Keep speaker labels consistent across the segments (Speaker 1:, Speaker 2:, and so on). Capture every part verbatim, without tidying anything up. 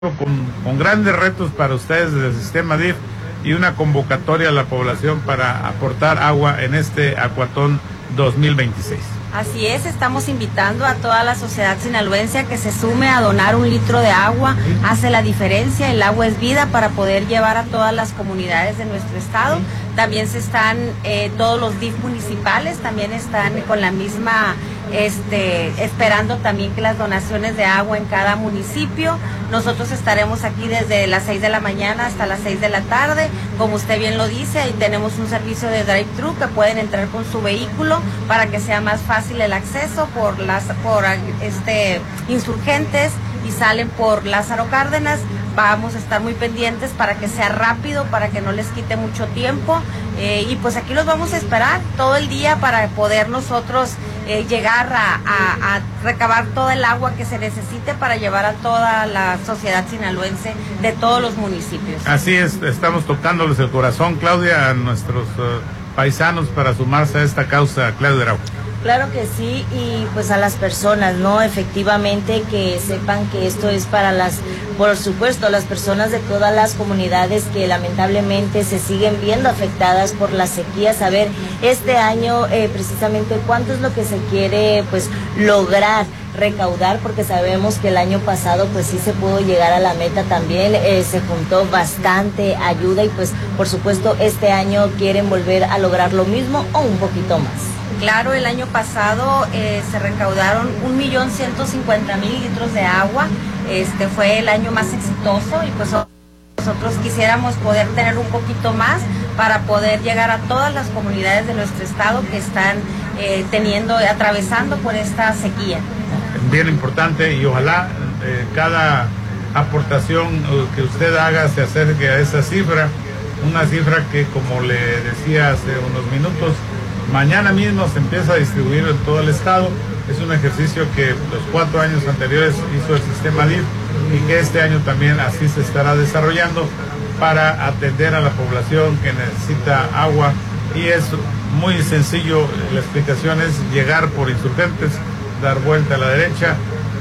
Speaker 1: Con, con grandes retos para ustedes desde el sistema D I F y una convocatoria a la población para aportar agua en este Acuatón dos mil veintiséis.
Speaker 2: Así es, estamos invitando a toda la sociedad sinaloense a que se sume a donar un litro de agua. Hace la diferencia, el agua es vida para poder llevar a todas las comunidades de nuestro estado. También se están, eh, todos los D I F municipales también están con la misma, este, esperando también que las donaciones de agua en cada municipio. Nosotros estaremos aquí desde las seis de la mañana hasta las seis de la tarde. Como usted bien lo dice, ahí tenemos un servicio de drive-thru que pueden entrar con su vehículo para que sea más fácil el acceso por las por este Insurgentes y salen por Lázaro Cárdenas. Vamos a estar muy pendientes para que sea rápido, para que no les quite mucho tiempo, eh, y pues aquí los vamos a esperar todo el día para poder nosotros eh, llegar a, a, a recabar toda el agua que se necesite para llevar a toda la sociedad sinaloense de todos los municipios.
Speaker 1: Así es, estamos tocándoles el corazón, Claudia, a nuestros uh, paisanos para sumarse a esta causa. Claudia Araujo.
Speaker 3: Claro que sí, y pues a las personas, ¿no? Efectivamente que sepan que esto es para las, por supuesto, las personas de todas las comunidades que lamentablemente se siguen viendo afectadas por la sequía. Saber este año eh, precisamente cuánto es lo que se quiere pues lograr recaudar, porque sabemos que el año pasado pues sí se pudo llegar a la meta también, eh, se juntó bastante ayuda y pues por supuesto este año quieren volver a lograr lo mismo o un poquito más.
Speaker 2: Claro, el año pasado eh, se recaudaron un millón ciento cincuenta mil litros de agua. Este fue el año más exitoso y pues nosotros quisiéramos poder tener un poquito más para poder llegar a todas las comunidades de nuestro estado que están eh, teniendo, atravesando por esta sequía.
Speaker 1: Bien importante, y ojalá eh, cada aportación que usted haga se acerque a esa cifra, una cifra que, como le decía hace unos minutos, mañana mismo se empieza a distribuir en todo el estado. Es un ejercicio que los cuatro años anteriores hizo el sistema D I F y que este año también así se estará desarrollando para atender a la población que necesita agua. Y es muy sencillo, la explicación es llegar por Insurgentes, dar vuelta a la derecha,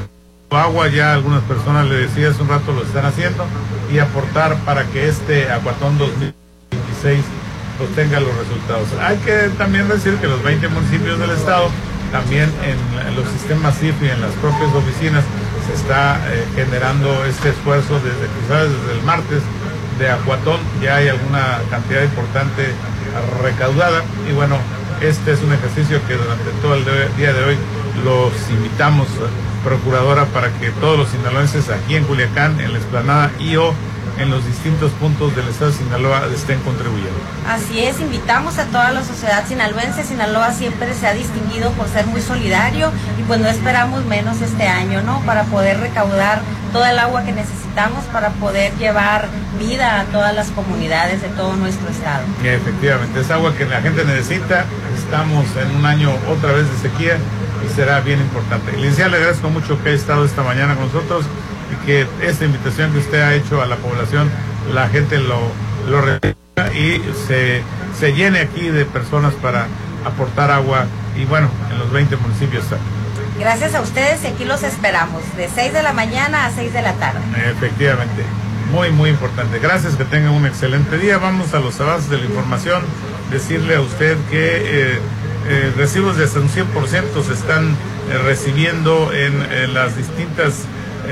Speaker 1: agua, ya algunas personas, le decía hace un rato, lo están haciendo, y aportar para que este Acuatón dos mil veintiséis obtenga los resultados. Hay que también decir que los veinte municipios del estado, también en los sistemas D I F y en las propias oficinas, se está eh, generando este esfuerzo desde quizás desde el martes de Acuatón. Ya hay alguna cantidad importante recaudada y bueno, este es un ejercicio que durante todo el día de hoy los invitamos, procuradora, para que todos los sinaloenses aquí en Culiacán, en la explanada y o en los distintos puntos del estado de Sinaloa estén contribuyendo.
Speaker 2: Así es, invitamos a toda la sociedad sinaloense. Sinaloa siempre se ha distinguido por ser muy solidario y pues no esperamos menos este año, ¿no? Para poder recaudar toda el agua que necesitamos para poder llevar vida a todas las comunidades de todo nuestro estado.
Speaker 1: Y efectivamente, es agua que la gente necesita. Estamos en un año otra vez de sequía y será bien importante. Licenciada, le agradezco mucho que haya estado esta mañana con nosotros y que esta invitación que usted ha hecho a la población, la gente lo, lo reciba y se, se llene aquí de personas para aportar agua, y bueno, en los veinte municipios está.
Speaker 2: Gracias a ustedes y aquí los esperamos, de seis de la mañana a seis de la tarde.
Speaker 1: Efectivamente, muy muy importante. Gracias, que tengan un excelente día. Vamos a los avances de la información. Decirle a usted que eh, eh, recibos de hasta un cien por ciento se están eh, recibiendo en, en las distintas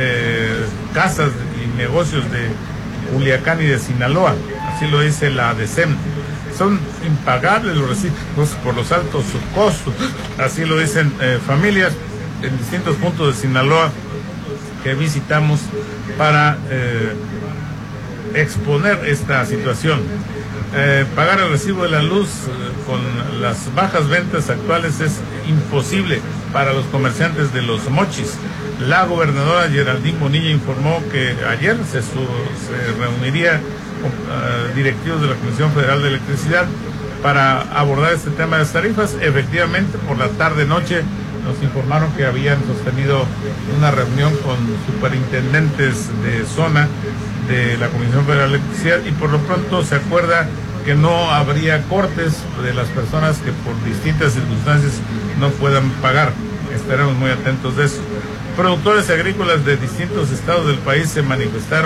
Speaker 1: Eh, casas y negocios de Culiacán y de Sinaloa, así lo dice la D S E M. Son impagables los recibos por los altos costos, así lo dicen eh, familias en distintos puntos de Sinaloa que visitamos para eh, exponer esta situación. Eh, pagar el recibo de la luz eh, con las bajas ventas actuales es imposible para los comerciantes de Los Mochis. La gobernadora Geraldine Bonilla informó que ayer se, su, se reuniría con uh, directivos de la Comisión Federal de Electricidad para abordar este tema de las tarifas. Efectivamente, por la tarde-noche nos informaron que habían sostenido una reunión con superintendentes de zona de la Comisión Federal de Electricidad y por lo pronto se acuerda que no habría cortes de las personas que por distintas circunstancias no puedan pagar. Estaremos muy atentos de eso. Productores agrícolas de distintos estados del país se manifestaron